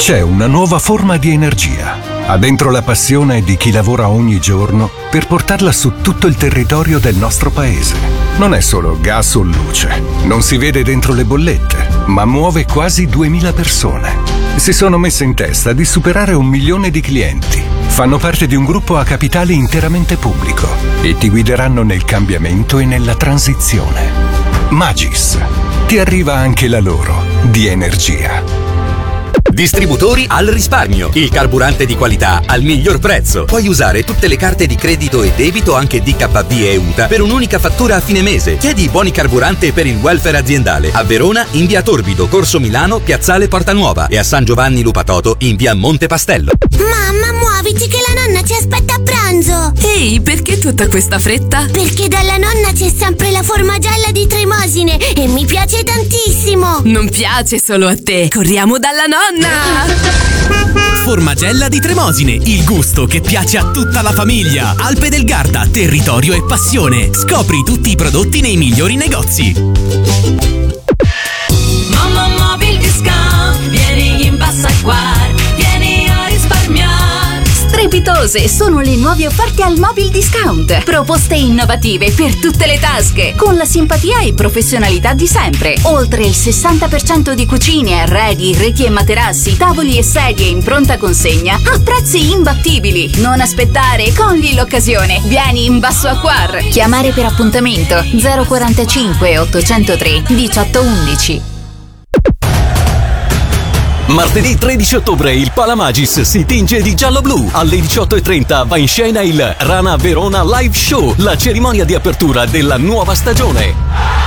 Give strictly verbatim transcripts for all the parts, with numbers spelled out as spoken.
C'è una nuova forma di energia. Ha dentro la passione di chi lavora ogni giorno per portarla su tutto il territorio del nostro paese. Non è solo gas o luce. Non si vede dentro le bollette, ma muove quasi duemila persone. Si sono messe in testa di superare un milione di clienti. Fanno parte di un gruppo a capitale interamente pubblico e ti guideranno nel cambiamento e nella transizione. Magis. Ti arriva anche la loro di energia. Distributori al risparmio. Il carburante di qualità al miglior prezzo. Puoi usare tutte le carte di credito e debito, anche D K B e U T A, per un'unica fattura a fine mese. Chiedi i buoni carburante per il welfare aziendale. A Verona in via Torbido, Corso Milano, Piazzale Porta Nuova, e a San Giovanni Lupatoto in via Monte Pastello. Mamma, muoviti che la nonna ci aspetta a pranzo. Ehi, perché tutta questa fretta? Perché dalla nonna c'è sempre la formagella di Tremosine e mi piace tantissimo. Non piace solo a te. Corriamo dalla nonna. Formagella di Tremosine, il gusto che piace a tutta la famiglia. Alpe del Garda, territorio e passione. Scopri tutti i prodotti nei migliori negozi. Mamma Mobil Discount, vieni in Bassa Acquar, vieni a risparmiare. Strepitose sono le nuove offerte al Mobil Discount. Proposte innovative per tutte le tasche, con la simpatia e professionalità di sempre. Oltre il sessanta per cento di cucine, arredi, reti e materassi, tavoli e sedie in pronta consegna a prezzi imbattibili. Non aspettare, cogli l'occasione. Vieni in Basso Acquar. Chiamare per appuntamento zero quarantacinque ottocentotre diciotto undici. Martedì tredici ottobre il Palamagis si tinge di giallo-blu. Alle diciotto e trenta va in scena il Rana Verona Live Show, la cerimonia di apertura della nuova stagione.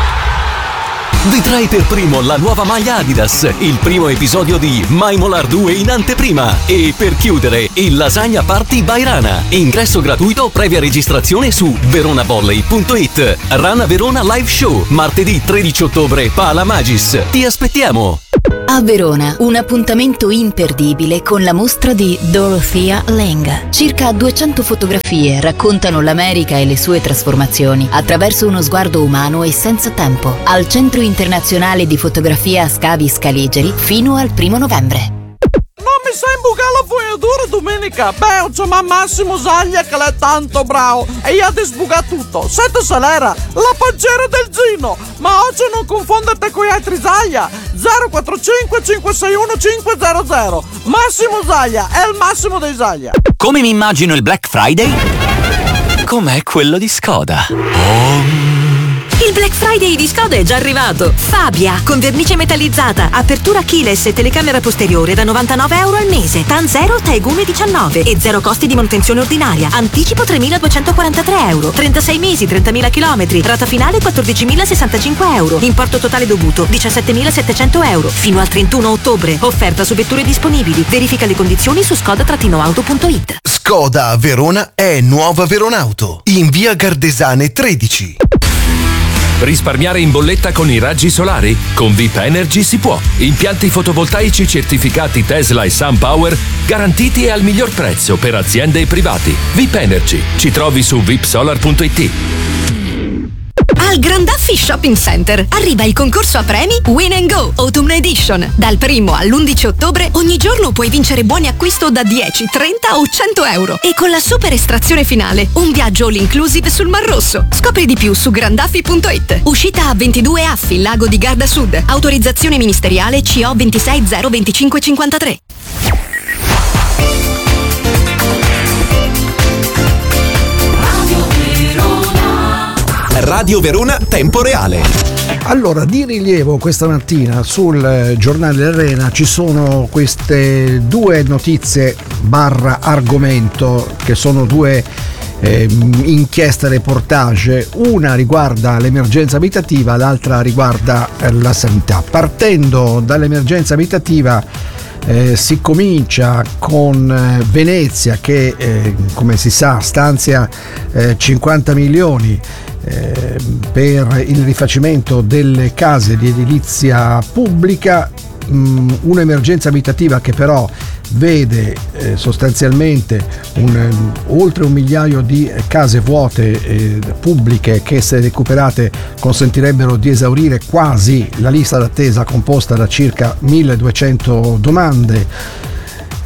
Vedrai per primo la nuova maglia Adidas, il primo episodio di Mai Molar due in anteprima e per chiudere il Lasagna Party by Rana. Ingresso gratuito previa registrazione su veronavolley punto it. Rana Verona Live Show, martedì tredici ottobre, Palamagis. Ti aspettiamo! A Verona, un appuntamento imperdibile con la mostra di Dorothea Lange. Circa duecento fotografie raccontano l'America e le sue trasformazioni attraverso uno sguardo umano e senza tempo. Al Centro Internazionale di Fotografia Scavi Scaligeri fino al primo novembre. Non mi sai imbucare la fogliatura domenica? Beh, c'è ma Massimo Zaglia che l'è tanto bravo e gli ha di sbucare tutto. Sento Salera, la pancera del Gino. Ma oggi non confondete con gli altri Zaglia. zero quattro cinque cinque sei uno cinque zero zero. Massimo Zaglia è il massimo dei Zaglia. Come mi immagino il Black Friday? Com'è quello di Skoda? Oh. Il Black Friday di Skoda è già arrivato. Fabia, con vernice metallizzata, apertura keyless e telecamera posteriore da novantanove euro al mese. TAN zero, Tegume diciannove e zero costi di manutenzione ordinaria. Anticipo tremiladuecentoquarantatré euro. trentasei mesi, trentamila chilometri. Rata finale quattordicimilasessantacinque euro. Importo totale dovuto diciassettemilasettecento euro. Fino al trentuno ottobre. Offerta su vetture disponibili. Verifica le condizioni su skoda auto punto it. Skoda a Verona è Nuova Veronauto, in via Gardesane tredici. Risparmiare in bolletta con i raggi solari? Con V I P Energy si può. Impianti fotovoltaici certificati Tesla e SunPower garantiti e al miglior prezzo per aziende e privati. V I P Energy. Ci trovi su vip solar punto it. Al Grandaffi Shopping Center arriva il concorso a premi Win and Go Autumn Edition. Dal primo all'undici ottobre ogni giorno puoi vincere buoni acquisto da dieci, trenta o cento euro. E con la super estrazione finale, un viaggio all inclusive sul Mar Rosso. Scopri di più su grandaffi punto it. Uscita a ventidue Affi, Lago di Garda Sud. Autorizzazione ministeriale C O ventisei zero venticinque cinquantatré. Radio Verona Tempo Reale. Allora, di rilievo questa mattina sul giornale Arena ci sono queste due notizie barra argomento che sono due eh, inchieste reportage. Una riguarda l'emergenza abitativa, l'altra riguarda eh, la sanità. Partendo dall'emergenza abitativa, Eh, si comincia con eh, Venezia che eh, come si sa stanzia eh, cinquanta milioni eh, per il rifacimento delle case di edilizia pubblica, mh, un'emergenza abitativa che però vede eh, sostanzialmente un, oltre un migliaio di case vuote eh, pubbliche che, se recuperate, consentirebbero di esaurire quasi la lista d'attesa composta da circa milleduecento domande.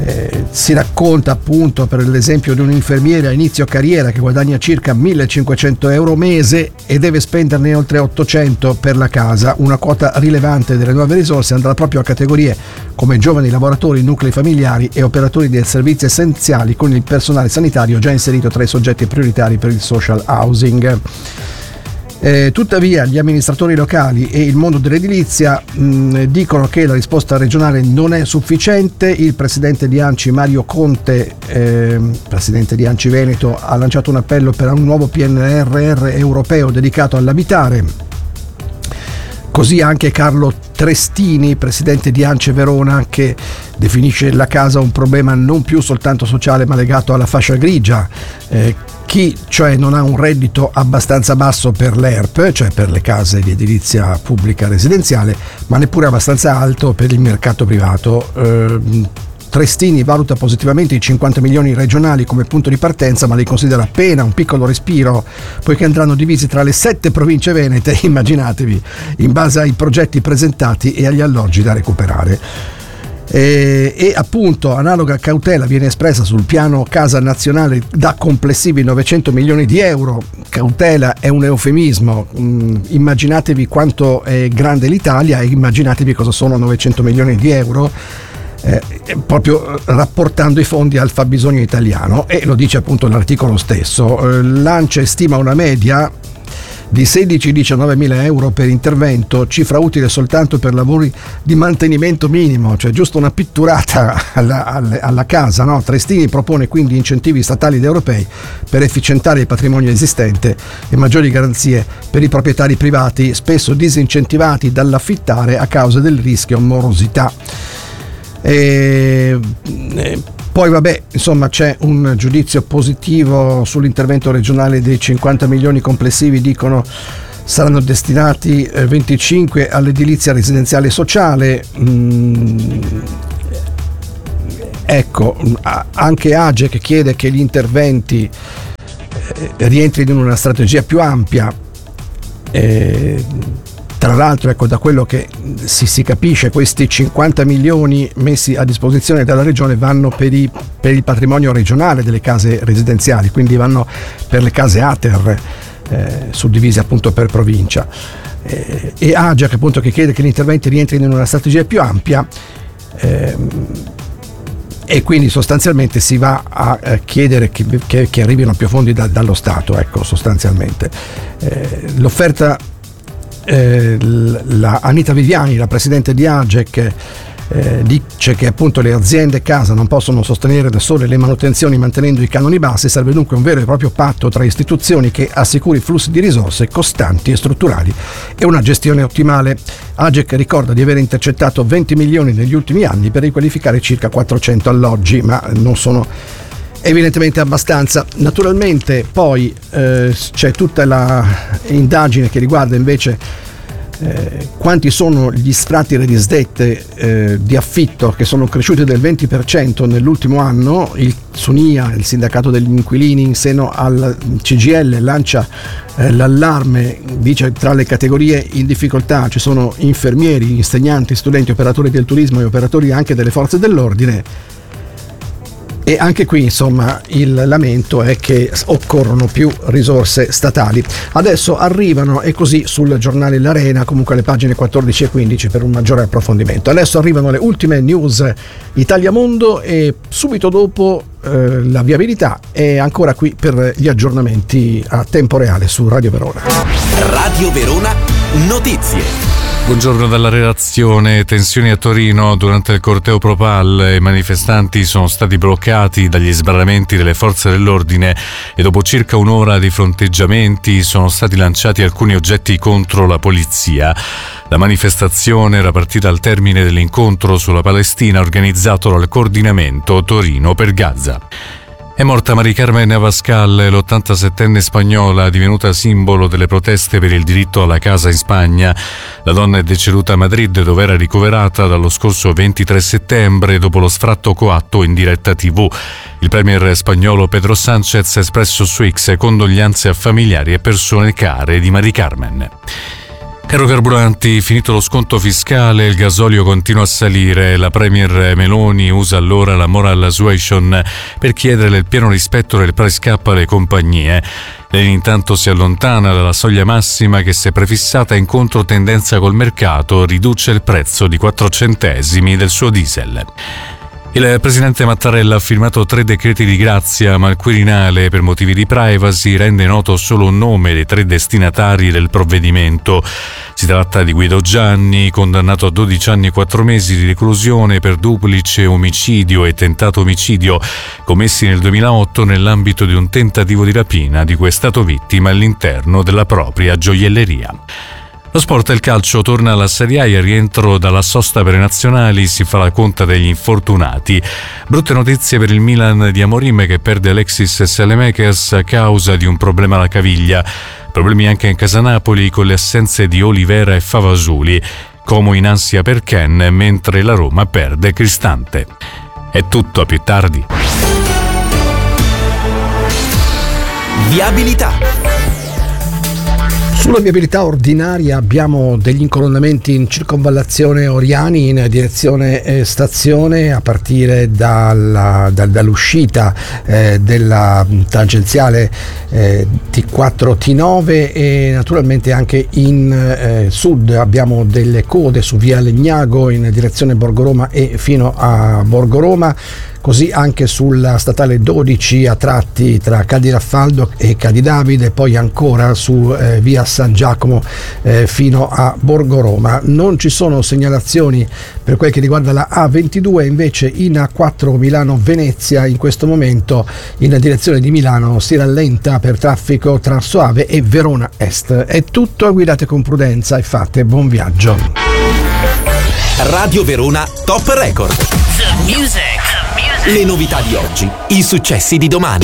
Eh, si racconta appunto per l'esempio di un infermiere a inizio carriera che guadagna circa millecinquecento euro mese e deve spenderne oltre ottocento per la casa. Una quota rilevante delle nuove risorse andrà proprio a categorie come giovani lavoratori, nuclei familiari e operatori dei servizi essenziali, con il personale sanitario già inserito tra i soggetti prioritari per il social housing. Eh, tuttavia gli amministratori locali e il mondo dell'edilizia mh, dicono che la risposta regionale non è sufficiente. Il presidente di ANCI Mario Conte, eh, presidente di ANCI Veneto, ha lanciato un appello per un nuovo P N R R europeo dedicato all'abitare. Così anche Carlo Trestini, presidente di ANCE Verona, che definisce la casa un problema non più soltanto sociale ma legato alla fascia grigia. Eh, chi cioè non ha un reddito abbastanza basso per l'E R P, cioè per le case di edilizia pubblica residenziale, ma neppure abbastanza alto per il mercato privato. Eh, Trestini valuta positivamente i cinquanta milioni regionali come punto di partenza, ma li considera appena un piccolo respiro, poiché andranno divisi tra le sette province venete, immaginatevi, in base ai progetti presentati e agli alloggi da recuperare. E, e appunto analoga cautela viene espressa sul piano casa nazionale da complessivi novecento milioni di euro. Cautela è un eufemismo, mm, immaginatevi quanto è grande l'Italia e immaginatevi cosa sono novecento milioni di euro, eh, proprio rapportando i fondi al fabbisogno italiano, e lo dice appunto l'articolo stesso. eh, L'ANCE stima una media di sedici diciannove mila euro per intervento, cifra utile soltanto per lavori di mantenimento minimo, cioè giusto una pitturata alla, alla, alla casa, no? Trestini propone quindi incentivi statali ed europei per efficientare il patrimonio esistente e maggiori garanzie per i proprietari privati, spesso disincentivati dall'affittare a causa del rischio morosità. E, e poi vabbè, insomma, c'è un giudizio positivo sull'intervento regionale dei cinquanta milioni complessivi. Dicono saranno destinati eh, venticinque all'edilizia residenziale sociale. mm, ecco, anche AGEC chiede che gli interventi eh, rientrino in una strategia più ampia. eh, Tra l'altro, ecco, da quello che si, si capisce, questi cinquanta milioni messi a disposizione dalla regione vanno per, i, per il patrimonio regionale delle case residenziali, quindi vanno per le case A T E R, eh, suddivise appunto per provincia. Eh, e AGEC appunto che chiede che gli interventi rientrino in una strategia più ampia, eh, e quindi sostanzialmente si va a eh, chiedere che, che, che arrivino più fondi da, dallo Stato, ecco, sostanzialmente. Eh, l'offerta Eh, la Anita Viviani, la presidente di AGEC, eh, dice che appunto le aziende casa non possono sostenere da sole le manutenzioni mantenendo i canoni bassi, serve dunque un vero e proprio patto tra istituzioni che assicuri flussi di risorse costanti e strutturali e una gestione ottimale. AGEC ricorda di aver intercettato venti milioni negli ultimi anni per riqualificare circa quattrocento alloggi, ma non sono evidentemente abbastanza. Naturalmente poi eh, c'è tutta la indagine che riguarda invece eh, quanti sono gli sfratti e disdette eh, di affitto, che sono cresciuti del venti per cento nell'ultimo anno. Il Sunia, il sindacato degli inquilini, in seno al C G I L, lancia eh, l'allarme, dice tra le categorie in difficoltà ci sono infermieri, insegnanti, studenti, operatori del turismo e operatori anche delle forze dell'ordine. E anche qui, insomma, il lamento è che occorrono più risorse statali. Adesso arrivano, e così sul giornale L'Arena, comunque alle pagine quattordici e quindici per un maggiore approfondimento. Adesso arrivano le ultime news Italia Mondo e subito dopo eh, la viabilità, e ancora qui per gli aggiornamenti a tempo reale su Radio Verona. Radio Verona Notizie. Buongiorno dalla redazione. Tensioni a Torino durante il corteo Propal. I manifestanti sono stati bloccati dagli sbarramenti delle forze dell'ordine e dopo circa un'ora di fronteggiamenti sono stati lanciati alcuni oggetti contro la polizia. La manifestazione era partita al termine dell'incontro sulla Palestina organizzato dal coordinamento Torino per Gaza. È morta Mari Carmen Abascal, l'ottantasettenne spagnola divenuta simbolo delle proteste per il diritto alla casa in Spagna. La donna è deceduta a Madrid, dove era ricoverata dallo scorso ventitré settembre dopo lo sfratto coatto in diretta tivù. Il premier spagnolo Pedro Sánchez ha espresso su X condoglianze a familiari e persone care di Mari Carmen. Aerocarburanti, finito lo sconto fiscale, il gasolio continua a salire. La premier Meloni usa allora la moral suasion per chiedere il pieno rispetto del price cap alle compagnie. Lei intanto si allontana dalla soglia massima che si è prefissata in controtendenza col mercato, riduce il prezzo di quattro centesimi del suo diesel. Il presidente Mattarella ha firmato tre decreti di grazia, ma il Quirinale, per motivi di privacy, rende noto solo un nome dei tre destinatari del provvedimento. Si tratta di Guido Gianni, condannato a dodici anni e quattro mesi di reclusione per duplice omicidio e tentato omicidio commessi nel duemilaotto nell'ambito di un tentativo di rapina di cui è stato vittima all'interno della propria gioielleria. Lo sport e il calcio torna alla Serie A e al rientro dalla sosta per le nazionali si fa la conta degli infortunati. Brutte notizie per il Milan di Amorim che perde Alexis Saelemaekers a causa di un problema alla caviglia. Problemi anche in casa Napoli con le assenze di Olivera e Favasuli. Como in ansia per Ken mentre la Roma perde Cristante. È tutto, a più tardi. Viabilità. Sulla viabilità ordinaria abbiamo degli incolonnamenti in circonvallazione Oriani in direzione eh, stazione a partire dalla, da, dall'uscita eh, della tangenziale eh, T quattro T nove e naturalmente anche in eh, sud abbiamo delle code su via Legnago in direzione Borgo Roma e fino a Borgo Roma. Così anche sulla statale dodici a tratti tra Cadiraffaldo e Cadidavide, poi ancora su eh, via San Giacomo eh, fino a Borgo Roma. Non ci sono segnalazioni per quel che riguarda la A ventidue, invece in A quattro Milano-Venezia in questo momento in direzione di Milano si rallenta per traffico tra Soave e Verona Est. È tutto, guidate con prudenza e fate buon viaggio. Radio Verona Top Record. The music. Le novità di oggi, i successi di domani.